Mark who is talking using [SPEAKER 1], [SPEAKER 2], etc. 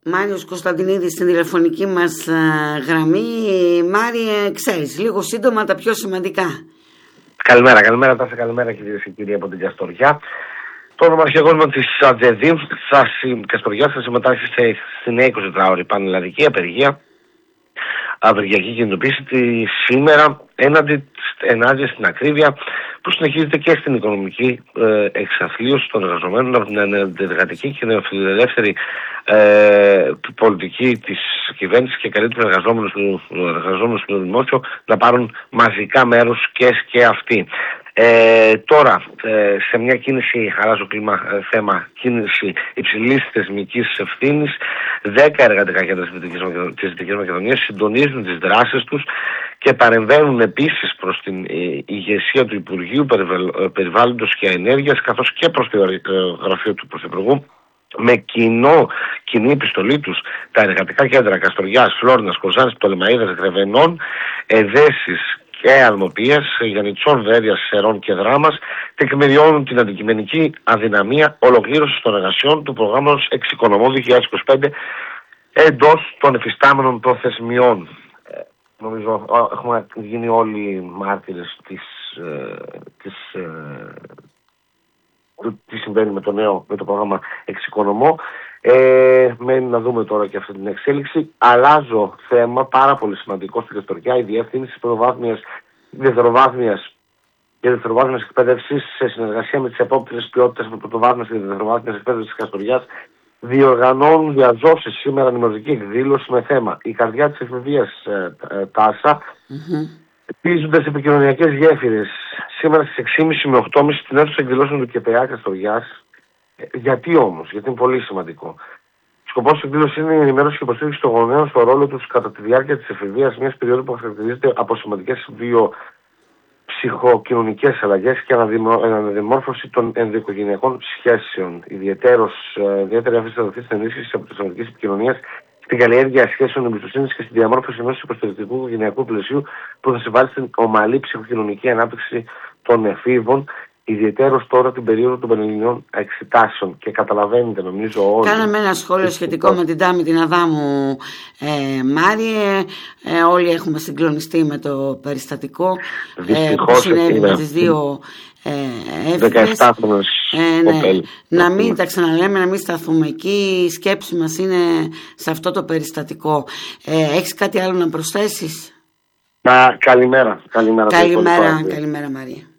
[SPEAKER 1] Μάριος Κωνσταντινίδης στην τηλεφωνική μας γραμμή. Μάριε, ξέρεις λίγο σύντομα τα πιο σημαντικά.
[SPEAKER 2] Καλημέρα Τάση, καλημέρα κυρίες και κύριοι από την Καστοριά. Το ονομαστικό κόσμο της Ατζεδίμ Καστοριάς θα συμμετάσχει στην 24ωρη πανελλαδική απεργιακή κινητοποίηση σήμερα ενάντια στην ακρίβεια που συνεχίζεται και στην οικονομική εξαθλίωση των εργαζομένων από την αντεργατική και νεοφιλελεύθερη πολιτική της κυβέρνησης και καλεί τους εργαζόμενους του δημόσιο να πάρουν μαζικά μέρος και αυτοί. Τώρα, σε μια κίνηση, αλλάζω θέμα, κίνηση υψηλής θεσμικής ευθύνης, 10 εργατικά κέντρα της Δυτικής Μακεδονίας συντονίζουν τις δράσεις τους και παρεμβαίνουν επίσης προς την ηγεσία του Υπουργείου Περιβάλλοντος και Ενέργειας καθώς και προς το γραφείο του Πρωθυπουργού με κοινή επιστολή τους τα εργατικά κέντρα Καστοριάς, Φλόρινας, Κοζάνης, Πτολεμαΐδας, Γρεβενών, Εδέσης και Αλμοπίας, Γιαννητσών, Βέρειας, Σερών και Δράμας τεκμηριώνουν την αντικειμενική αδυναμία ολοκλήρωσης των εργασιών του προγράμματος Εξοικονομώ 2025 εντός των εφιστάμενων προθεσμιών. Νομίζω έχουμε γίνει όλοι μάρτυρες τι συμβαίνει με το πρόγραμμα Εξοικονομώ. Μένει να δούμε τώρα και αυτή την εξέλιξη. Αλλάζω θέμα πάρα πολύ σημαντικό στην Καστοριά. Η Διεύθυνση Δευτεροβάθμιας και Δευτεροβάθμιας Εκπαίδευσης σε συνεργασία με τις επόπτηρες ποιότητες από πρωτοβάθμιας και Δευτεροβάθμιας Εκπαίδευσης της Καστοριάς διοργανώνουν διαζώσεις σήμερα ενημερωτική εκδήλωση με θέμα «Η καρδιά της εφηβείας Τάσα». Πίζοντας επικοινωνιακές γέφυρες σήμερα στις 6.30 με 8.30 στην αίθουσα εκδηλώσεων του ΚΠΑ Καστοριάς. Γιατί όμως, γιατί είναι πολύ σημαντικό. Σκοπός της εκδήλωσης είναι η ενημέρωση και υποστήριξη των γονέων στο ρόλο τους κατά τη διάρκεια της εφηβείας, μιας περίοδου που χαρακτηρίζεται από σημαντικές βιοψυχοκοινωνικές αλλαγές και αναδημόρφωση των ενδοοικογενειακών σχέσεων. Ιδιαίτερη έμφαση θα δοθεί στην ενίσχυση της αποτελεσματικής επικοινωνίας, στην καλλιέργεια σχέσεων εμπιστοσύνης και στη διαμόρφωση ενός υποστηρικτικού οικογενειακού πλαισίου που θα συμβάλλει στην ομαλή ψυχοκοινωνική ανάπτυξη των εφήβων, ιδιαιτέρως τώρα την περίοδο των πανελληνιών εξετάσεων. Και καταλαβαίνετε, νομίζω όλοι.
[SPEAKER 1] Κάναμε ένα σχόλιο σχετικό με την Τάμη την Αδάμου, Μάριε. Όλοι έχουμε συγκλονιστεί με το περιστατικό που συνέβη με τις δύο έφηβες.
[SPEAKER 2] 17χρονες κοπέλες.
[SPEAKER 1] Να μην τα ξαναλέμε, να μην σταθούμε εκεί. Η σκέψη μας είναι σε αυτό το περιστατικό. Έχεις κάτι άλλο να προσθέσεις?
[SPEAKER 2] Καλημέρα.
[SPEAKER 1] Καλημέρα Μαρία.